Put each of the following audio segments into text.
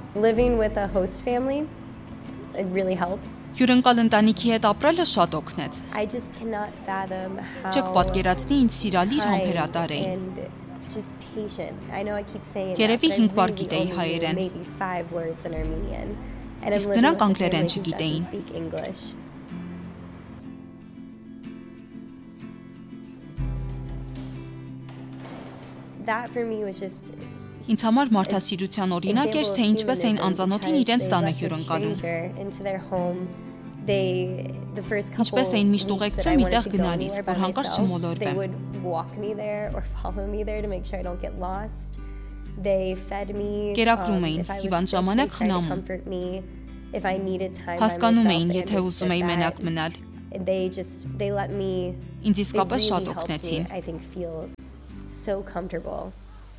Living with a host family, it really helps. Հյուրընկալ ընտանիքի հետ ապրելը շատ օգնեց։ I just cannot fathom how Չեք պատկերացնի ինձ սիրալիր kind համբերատար էին։ and just patient. I know I keep saying Երևի that, but I 5 բառ really գիտեի only knew հայերեն։ maybe 5 words in Armenian. And I'm Իսկ living նրանք with a անգլերեն family who չգիտեին։ doesn't speak English. That for me was just Ինձ համար մարդասիրության օրինակ էր, թե ինչպես էին անծանոթին իրենց տանը հյուրընկալում։ Ինչպես էին միշտ ուղեկցում մի տեղ գնալիս, որ հանկարծ չմոլորվեմ։ Կերակրում էին, հիվանդ ժամանակ խնամում։ Հասկանում էին, եթե ուզում էի մենակ մնալ։ Ինձ իսկապես շատ օգնեցին։ So comfortable.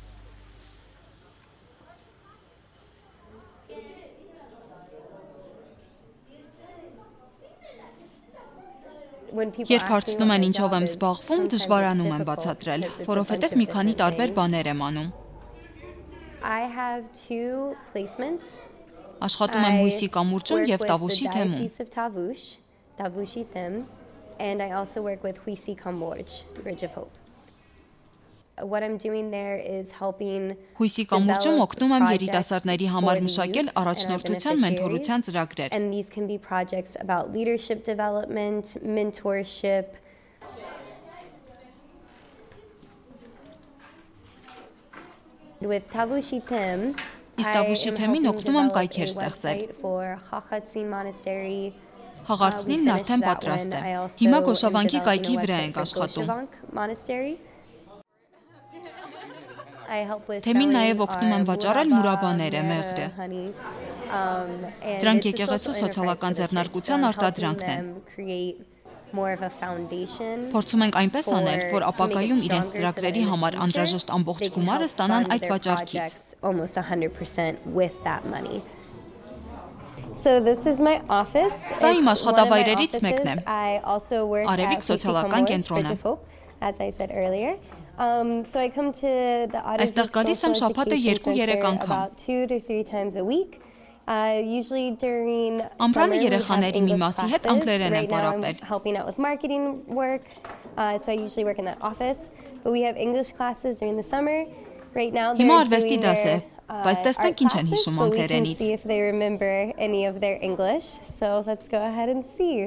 Երբ հարցնում են ինչով եմ զբաղվում, դժվարանում եմ բացատրել, որովհետև մի քանի տարբեր բաներ եմ անում։ I have 2 placements. Աշխատում եմ հույսի կամուրջում եւ Տավուշի թեմում։ Tavushi Them, and I also work with Huisi Kamorj, Bridge of Hope. What I'm doing there is helping Հույսի կամուրջում օգնում եմ երիտասարդների համար մշակել առաջնորդության մենթորության ծրագրեր։ And these can be projects about leadership development, mentorship. With Tavushi Them, Իսկ Տավուշի թեմին օգնում եմ կայքեր ստեղծել։ for Khakhatsin Monastery. Հաղարցնին արդեն պատրաստ է։ Հիմա Գոշավանքի կայքի վրա ենք աշխատում։ Թեմին նաև օգնում եմ վաճառել մուրաբաները, մեղրը։ Դրանք եկեղեցու սոցիալական ձեռնարկության արտադրանքն են։ Փորձում ենք այնպես անել, որ ապագայում իրենց ծրագրերի համար անհրաժեշտ ամբողջ գումարը ստանան այդ վաճառքից։ So this is my office. Սա իմ աշխատավայրերից մեկն է։ Արևիկ սոցիալական կենտրոնը։ As I said earlier. So I come to the Այստեղ գալիս եմ շաբաթը 2-3 անգամ։ About 2 to 3 times a week. Usually during Ամռանը երեխաների մի մասի հետ անգլերեն եմ պարապել։ Helping out with marketing work. So I usually work in that office. But we have English classes during the summer. Right now they're Հիմա doing արվեստի դաս է, բայց art տեսնենք ինչ են classes, հիշում but we can անգլերենից։ see if they remember any of their English. So let's go ahead and see.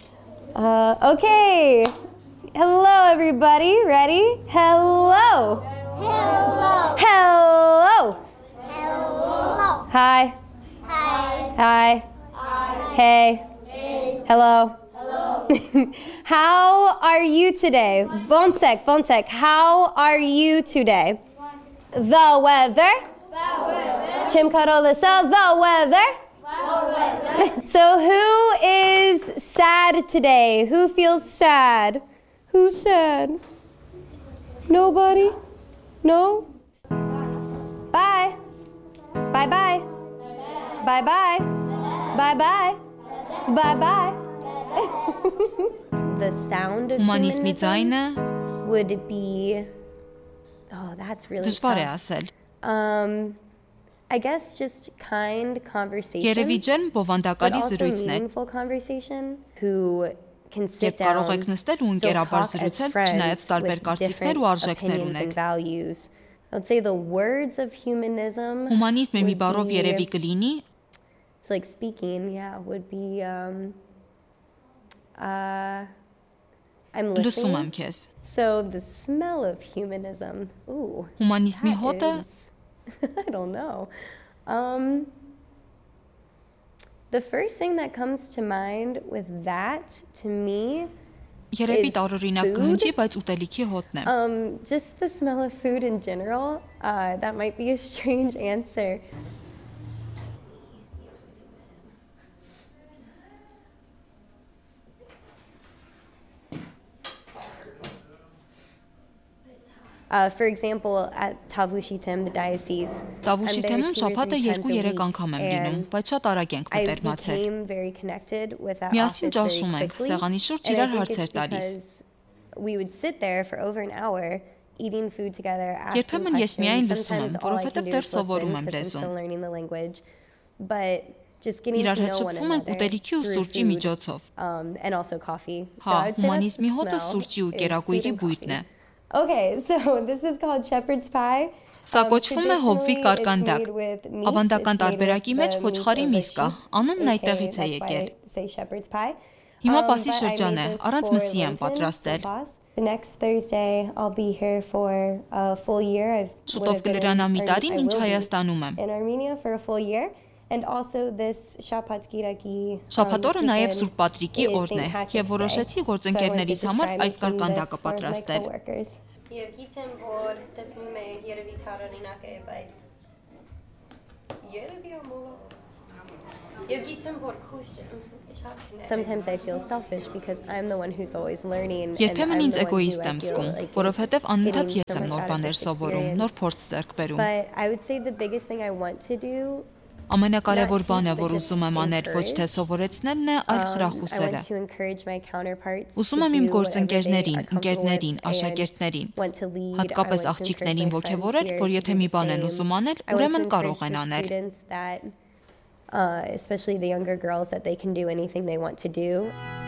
Okay. Hello, everybody. Ready? Hello. Hello. Hello. Hello. Hi. Hi. Hi. Hi. Hey. Hey. Hello. Hello. How are you today? Vonsek. How are you today? The weather. Chimkarolisa, the weather. So who is sad today? Who feels sad? Who's sad? Nobody? No? Bye. Bye-bye. Bye-bye. Bye-bye. Bye-bye. The sound of Հումանիզմի ձայնը would be... Oh, that's really դժվար է tough. ասել։ I guess just kind conversation. Երևի ջերմ But բովանդակալի also զրույցն է։ meaningful conversation. Who can sit Երբ կարող down, եք նստել ու still ընկերաբար talk as զրուցել, friends չնայած տարբեր with կարծիքներ different ու արժեքներ opinions and ունեք։ values. I would say the words of humanism Հումանիզմը մի would բառով be- երևի կլինի, So like speaking, yeah, would be I'm լսում եմ listening. քեզ։ So the smell of humanism. Ooh. Հումանիզմի that հոտը is- I don't know. The first thing that comes to mind with that, to me, երևի is տարօրինակ food. կհնչի, բայց ուտելիքի հոտն է։ Just the smell of food in general. That might be a strange answer. For example, at Tavushitem, the diocese, Տավուշի I'm there թեմում 2 or 3 շաբաթը times a 2-3 week, անգամ եմ լինում, and բայց շատ արագ ենք I մտերմացել։ became very connected with that Միասին office very ճաշում ենք, quickly. սեղանի շուրջ And I իրար think հարցեր it's տալիս։ because we would sit there for over an hour eating food together, asking Երբեմն ես միայն questions. լսում եմ, Sometimes all I որովհետև can do դեռ is սովորում listen եմ because I'm լեզուն։ still learning the language. but just getting to Իրար հետ know one շփվում ենք another ուտելիքի ու through սուրճի food, միջոցով։ and also coffee. So Հա, I would say that's հումանիզմի the հոտը smell սուրճի ու is կերակույրի food and բույտն է։ coffee. Okay, so this is called shepherd's pie. Սա կոչվում է հովվի Traditionally, կարկանդակ։ it's made with meat. Ավանդական It's made with տարբերակի մեջ the խոչխարի meat of a միս կա, sheep, անունն aka այդտեղից է that's why եկել։ I say shepherd's pie. Հիմա But Պասի I շրջան made է, this առանց for մսի եմ Lenten, պատրաստել։ so Pas. The next Thursday, I'll be here for a full year. Շուտով կլրանա մի տարին, ինչ Հայաստանում եմ։ In Armenia for a full year. And also this Shapat Giraki Շաբաթ օրը նաև Սուրբ Պատրիկի is օրն է, St. Patrick's եւ որոշեցի Day. գործընկերներիս So I wanted to համար try այս making կարկանդակը this for my պատրաստել։ coworkers. Գիտեմ որ տեսնում եմ երևի տարօրինակ է, բայց երևի ամոլ։ Գիտեմ որ քուշ Sometimes I feel selfish because I'm the one who's always learning. Երբեմն ինձ էգոիստ եմ զգում, որովհետև անընդհատ ես եմ նոր բաներ սովորում, նոր փորձ ձեռք բերում։ But I would say the biggest thing I want to do Ամենակարևոր բանը, որ ուզում եմ անել, ոչ թե սովորեցնելն է, այլ I խրախուսելը։ want to encourage my counterparts Ուզում to եմ իմ do whatever they գործընկերներին, are comfortable ընկերներին, with and աշակերտներին, want to lead. I հատկապես want to աղջիկներին encourage my ոգևորել, friends որ here եթե to do մի the բան են same. ուզում անել, I want ուրեմն to կարող encourage են the անել։ students that especially the younger girls that they can do anything they want to do.